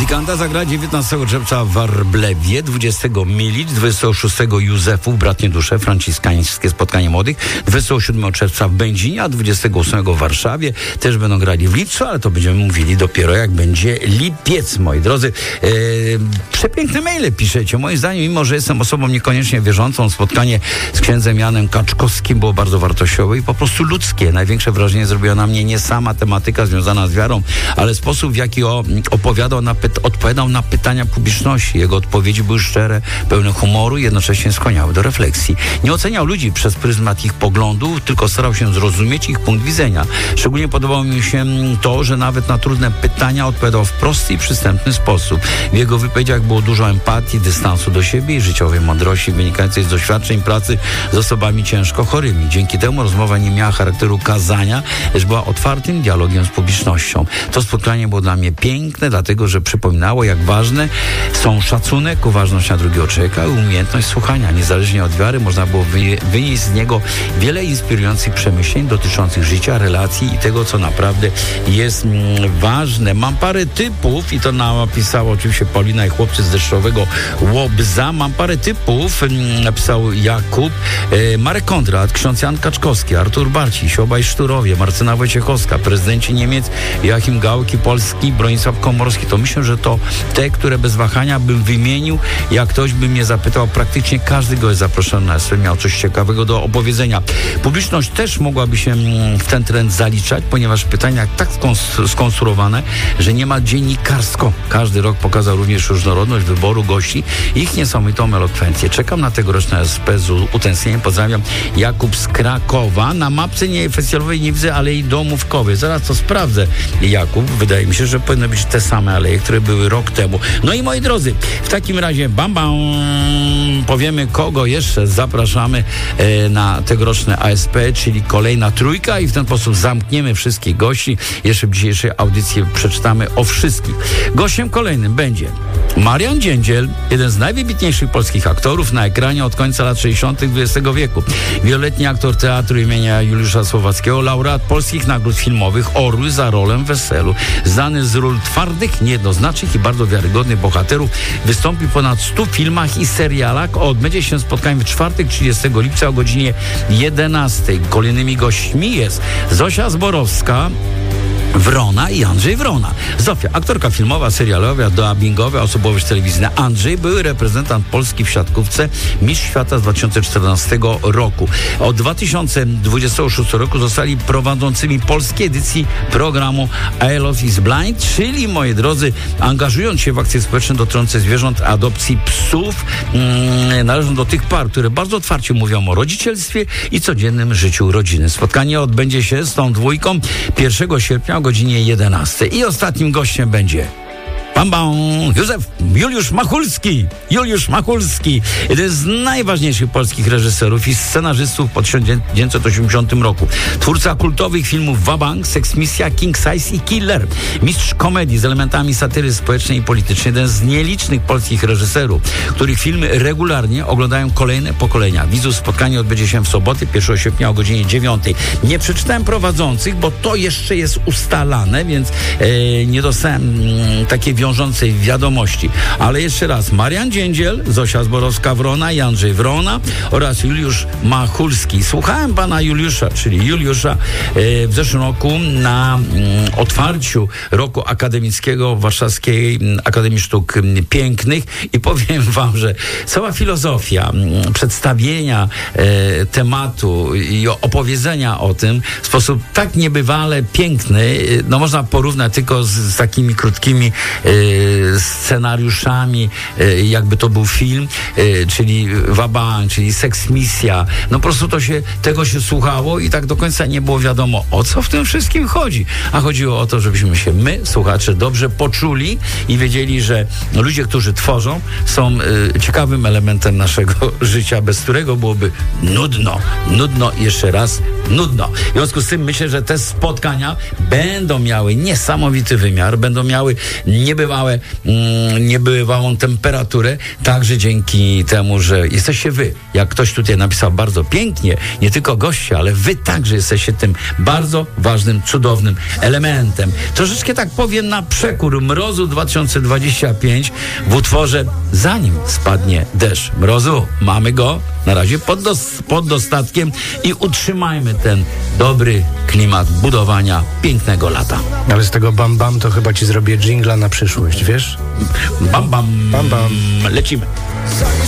Muzykanta zagra 19 czerwca w Warblewie, 20 Milicz, 26 Józefów, Bratnie Dusze, franciszkańskie spotkanie młodych, 27 czerwca w Będzinie, a 28 w Warszawie. Też będą grali w lipcu, ale to będziemy mówili dopiero jak będzie lipiec, moi drodzy. Przepiękne maile piszecie. Moim zdaniem, mimo że jestem osobą niekoniecznie wierzącą, spotkanie z księdzem Janem Kaczkowskim było bardzo wartościowe i po prostu ludzkie. Największe wrażenie zrobiła na mnie nie sama tematyka związana z wiarą, ale sposób, w jaki odpowiadał na pytania publiczności. Jego odpowiedzi były szczere, pełne humoru i jednocześnie skłaniały do refleksji. Nie oceniał ludzi przez pryzmat ich poglądów, tylko starał się zrozumieć ich punkt widzenia. Szczególnie podobało mi się to, że nawet na trudne pytania odpowiadał w prosty i przystępny sposób. W jego wypowiedziach było dużo empatii, dystansu do siebie i życiowej mądrości wynikającej z doświadczeń pracy z osobami ciężko chorymi. Dzięki temu rozmowa nie miała charakteru kazania, lecz była otwartym dialogiem z publicznością. To spotkanie było dla mnie piękne, dlatego że przypominało, jak ważne są szacunek, uważność na drugiego człowieka i umiejętność słuchania. Niezależnie od wiary można było wynieść z niego wiele inspirujących przemyśleń dotyczących życia, relacji i tego, co naprawdę jest ważne. Mam parę typów i to napisała oczywiście Paulina i chłopcy z Deszczowego Łobza. Mam parę typów, napisał Jakub, Marek Kondrat, ksiądz Jan Kaczkowski, Artur Barciś, obaj Szturowie, Marcyna Wojciechowska, prezydenci Niemiec Joachim Gauck, Polski, Bronisław Komorowski. To myślę, że to te, które bez wahania bym wymienił. Jak ktoś by mnie zapytał, praktycznie każdy go jest zaproszony na SV, miał coś ciekawego do opowiedzenia. Publiczność też mogłaby się w ten trend zaliczać, ponieważ pytania tak skonstruowane, że niemal dziennikarsko. Każdy rok pokazał również różnorodność wyboru gości i ich niesamowitą elokwencję. Czekam na tegoroczne SP z utęsknieniem. Pozdrawiam, Jakub z Krakowa. Na mapce festiwalowej nie widzę Alei Domówkowej. Zaraz to sprawdzę, Jakub. Wydaje mi się, że powinny być te same aleje, które były rok temu. No i moi drodzy, w takim razie powiemy, kogo jeszcze zapraszamy na tegoroczne ASP, czyli kolejna trójka i w ten sposób zamkniemy wszystkich gości. Jeszcze w dzisiejszej audycji przeczytamy o wszystkich. Gościem kolejnym będzie Marian Dziędziel, jeden z najwybitniejszych polskich aktorów na ekranie od końca lat 60. XX wieku. Wieloletni aktor teatru imienia Juliusza Słowackiego, laureat polskich nagród filmowych Orły za rolę w Weselu. Znany z ról twardych, niejednoznacznych i bardzo wiarygodnych bohaterów, wystąpił w ponad 100 filmach i serialach. Odbędzie się spotkanie w czwartek, 30 lipca o godzinie 11. Kolejnymi gośćmi jest Zosia Zborowska, Wrona i Andrzej Wrona. Zofia, aktorka filmowa, serialowa, dubbingowa, osobowość telewizyjna. Andrzej, były reprezentant Polski w siatkówce, mistrz świata z 2014 roku. Od 2026 roku zostali prowadzącymi polskiej edycji programu I Love is Blind, czyli, moi drodzy, angażując się w akcje społeczne dotyczące zwierząt, adopcji psów, należą do tych par, które bardzo otwarcie mówią o rodzicielstwie i codziennym życiu rodziny. Spotkanie odbędzie się z tą dwójką 1 sierpnia o godzinie 11. I ostatnim gościem będzie Juliusz Machulski. Juliusz Machulski, jeden z najważniejszych polskich reżyserów i scenarzystów po 1980 roku. Twórca kultowych filmów Wabank, Seks Misja, King Size i Killer. Mistrz komedii z elementami satyry społecznej i politycznej. Jeden z nielicznych polskich reżyserów, których filmy regularnie oglądają kolejne pokolenia. Widzów spotkanie odbędzie się w sobotę, 1 sierpnia o godzinie 9. Nie przeczytałem prowadzących, bo to jeszcze jest ustalane, więc nie dostałem takiej wiążącej wiadomości. Ale jeszcze raz, Marian Dziędziel, Zosia Zborowska-Wrona i Andrzej Wrona oraz Juliusz Machulski. Słuchałem pana Juliusza, czyli Juliusza w zeszłym roku na otwarciu roku akademickiego Warszawskiej Akademii Sztuk Pięknych i powiem wam, że cała filozofia przedstawienia tematu i opowiedzenia o tym w sposób tak niebywale piękny, no można porównać tylko z takimi krótkimi scenariuszami, jakby to był film, czyli Wabank, czyli Seks Misja. No po prostu tego się słuchało i tak do końca nie było wiadomo, o co w tym wszystkim chodzi. A chodziło o to, żebyśmy się my, słuchacze, dobrze poczuli i wiedzieli, że ludzie, którzy tworzą, są ciekawym elementem naszego życia, bez którego byłoby nudno i jeszcze raz nudno. W związku z tym myślę, że te spotkania będą miały niesamowity wymiar, będą miały niebywałe niebywałą temperaturę, także dzięki temu, że jesteście wy. Jak ktoś tutaj napisał bardzo pięknie, nie tylko goście, ale wy także jesteście tym bardzo ważnym, cudownym elementem. Troszeczkę tak powiem na przekór mrozu 2025 w utworze Zanim spadnie deszcz. Mrozu, mamy go na razie pod dostatkiem i utrzymajmy ten dobry klimat budowania pięknego lata. Ale z tego bam bam to chyba ci zrobię dżingla na przyszłość, wiesz? Bam bam, Bam bam. lecimy.